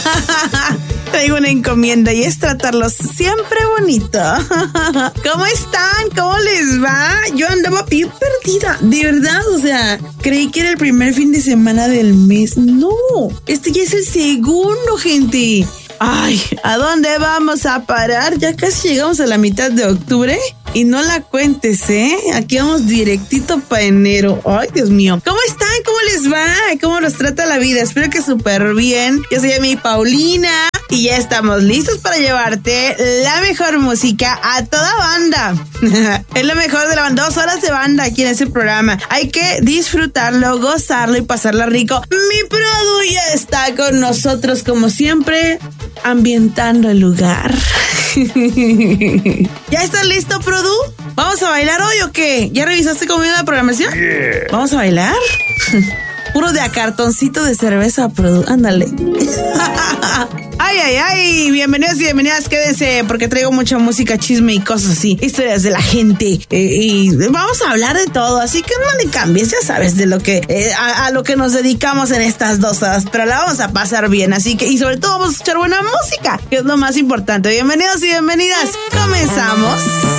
Traigo una encomienda y es tratarlos siempre bonito. ¿Cómo están? ¿Cómo les va? Yo andaba bien perdida, de verdad, o sea, creí que era el primer fin de semana del mes. No, este ya es el segundo, gente. Ay, ¿a dónde vamos a parar? Ya casi llegamos a la mitad de octubre y no la cuentes, ¿eh? Aquí vamos directito para enero. Ay, Dios mío. ¿Cómo están? ¿Cómo les va? ¿Cómo los trata la vida? Espero que súper bien. Yo soy mi Paulina y ya estamos listos para llevarte la mejor música a toda banda. Es lo mejor de la banda. 2 horas de banda aquí en ese programa. Hay que disfrutarlo, gozarlo y pasarla rico. Mi Produ ya está con nosotros como siempre, ambientando el lugar. ¿Ya estás listo, Produ? ¿Vamos a bailar hoy o qué? ¿Ya revisaste cómo viene la programación? Yeah. ¿Vamos a bailar? Puro de a cartoncito de cerveza, Produ. Ándale. Ay, bienvenidos y bienvenidas, quédense porque traigo mucha música, chisme y cosas así, historias de la gente, y vamos a hablar de todo, así que no le cambies, ya sabes de lo que a lo que nos dedicamos en estas 2 horas, pero la vamos a pasar bien, así que, y sobre todo vamos a escuchar buena música, que es lo más importante. Bienvenidos y bienvenidas, comenzamos.